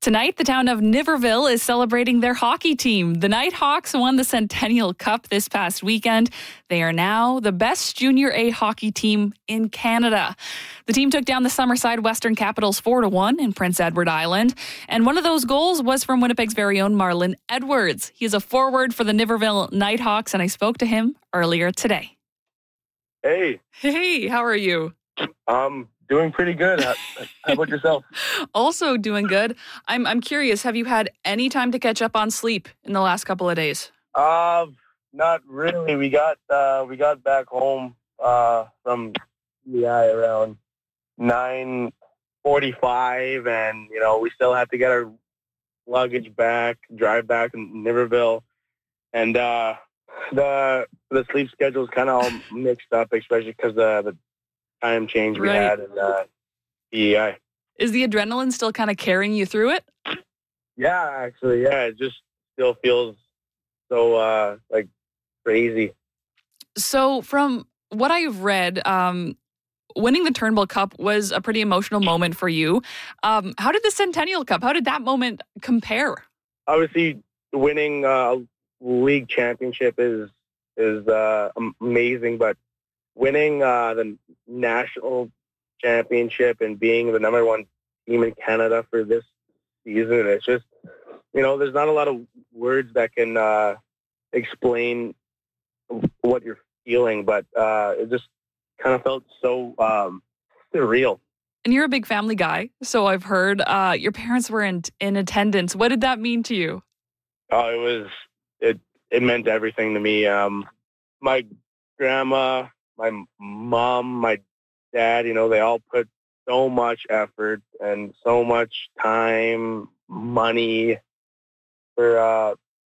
Tonight, the town of Niverville is celebrating their hockey team. The Nighthawks won the Centennial Cup this past weekend. They are now the best Junior A hockey team in Canada. The team took down the Summerside Western Capitals 4-1 in Prince Edward Island. And one of those goals was from Winnipeg's very own Marlon Edwards. He is a forward for the Niverville Nighthawks, and I spoke to him earlier today. Hey. Hey, how are you? Doing pretty good. How about yourself? Also doing good. I'm curious, have you had any time to catch up on sleep in the last couple of days? Not really. We got back home from CEI around 9:45, and we still have to get our luggage back, drive back to Niverville, and the sleep schedule is kind of all mixed up, especially because the time change we had in CEI. Is the adrenaline still kind of carrying you through it? Yeah, actually, yeah. It just still feels so crazy. So from what I've read, winning the Turnbull Cup was a pretty emotional moment for you. How did the Centennial Cup, how did that moment compare? Obviously, winning a league championship is amazing, but winning the national championship and being the number one team in Canada for this season, it's just, there's not a lot of words that can explain what you're feeling, but it just kind of felt so surreal. And you're a big family guy, so I've heard your parents were in attendance. What did that mean to you? Oh, it meant everything to me. My grandma, my mom, my dad, they all put so much effort and so much time, money for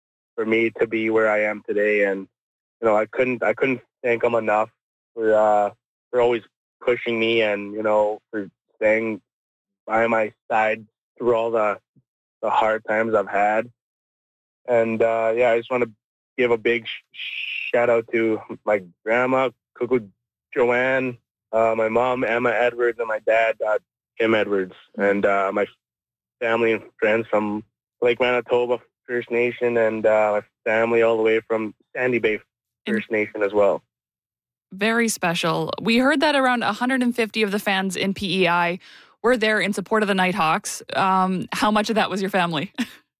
me to be where I am today. And, I couldn't thank them enough for always pushing me and, for staying by my side through all the hard times I've had. And, I just want to give a big shout out to my grandma, Cuckoo Joanne, my mom, Emma Edwards, and my dad, Tim Edwards, and my family and friends from Lake Manitoba First Nation, and my family all the way from Sandy Bay First Nation as well. Very special. We heard that around 150 of the fans in PEI were there in support of the Nighthawks. How much of that was your family?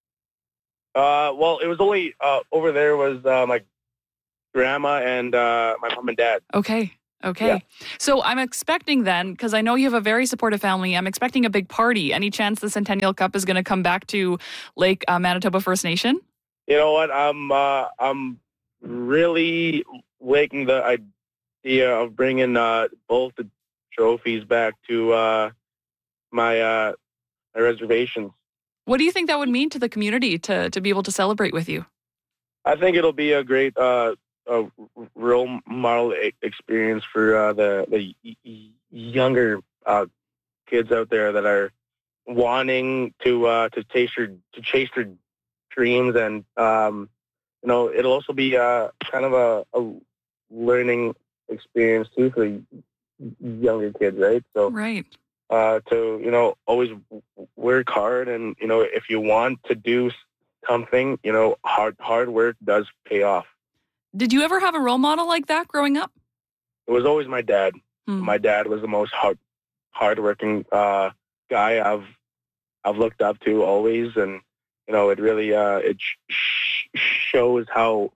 Well, it was only over there was my grandma and my mom and dad. Okay. Yeah. So I'm expecting then, because I know you have a very supportive family, I'm expecting a big party. Any chance the Centennial Cup is going to come back to Lake Manitoba First Nation? You know what? I'm really liking the idea of bringing both the trophies back to my reservations. What do you think that would mean to the community to be able to celebrate with you? I think it'll be a great role model experience for the younger kids out there that are wanting to chase their dreams, and it'll also be kind of a learning experience too for younger kids, right? So right. To always work hard, and if you want to do something, hard work does pay off. Did you ever have a role model like that growing up? It was always my dad. My dad was the most hardworking guy I've looked up to always, and it really it shows how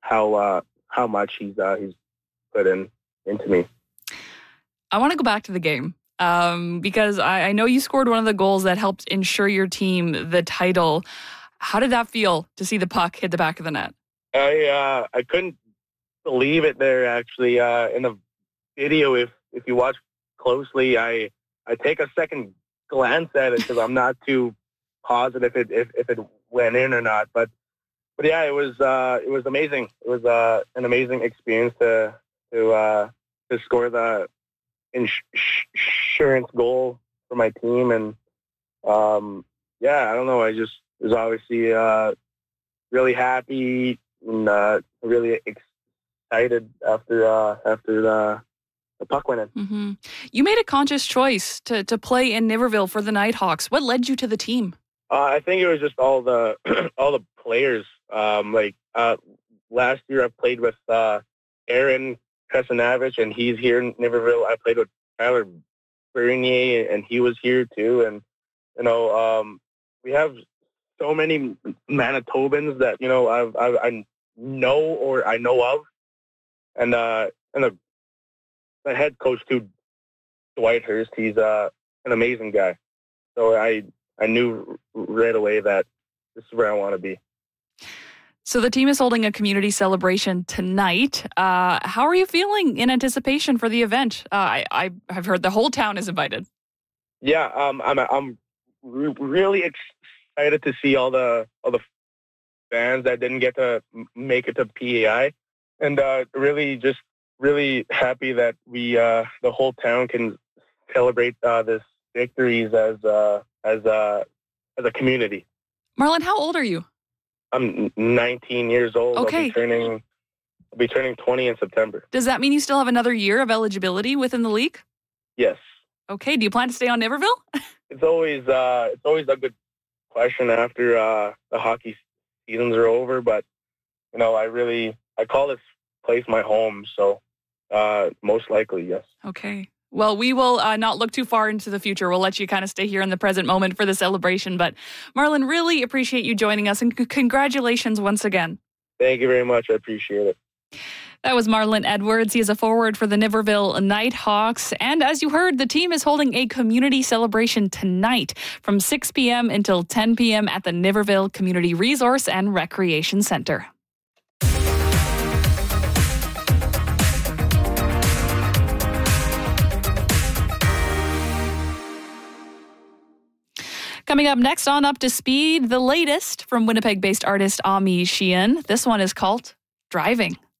much he's put into me. I want to go back to the game. Because I know you scored one of the goals that helped ensure your team the title. How did that feel to see the puck hit the back of the net? I couldn't believe it there, actually. In the video, if you watch closely, I take a second glance at it because I'm not too positive if it went in or not. But yeah, it was amazing. It was an amazing experience to score the insurance goal for my team, and I don't know, I just was obviously really happy and really excited after the puck went in. Mm-hmm. You made a conscious choice to play in Niverville for the Nighthawks. What led you to the team? I think it was just all the all the players. Last year I played with Aaron Kresanavich, and he's here in Niverville. I played with Tyler Bernier, and he was here too. And we have so many Manitobans that I know or I know of, and the head coach too, Dwight Hurst. He's an amazing guy. So I knew right away that this is where I want to be. So the team is holding a community celebration tonight. How are you feeling in anticipation for the event? I've heard the whole town is invited. Yeah, I'm really excited to see all the fans that didn't get to make it to PAI, and really happy that we the whole town can celebrate this victories as a community. Marlon, how old are you? I'm 19 years old. Okay. I'll be turning 20 in September. Does that mean you still have another year of eligibility within the league? Yes. Okay. Do you plan to stay on Niverville? It's always a good question after the hockey seasons are over, but I call this place my home, so most likely yes. Okay. Well, we will not look too far into the future. We'll let you kind of stay here in the present moment for the celebration. But Marlon, really appreciate you joining us, and congratulations once again. Thank you very much. I appreciate it. That was Marlon Edwards. He is a forward for the Niverville Nighthawks. And as you heard, the team is holding a community celebration tonight from 6 p.m. until 10 p.m. at the Niverville Community Resource and Recreation Center. Coming up next on Up to Speed, the latest from Winnipeg-based artist Ami Sheehan. This one is called Driving.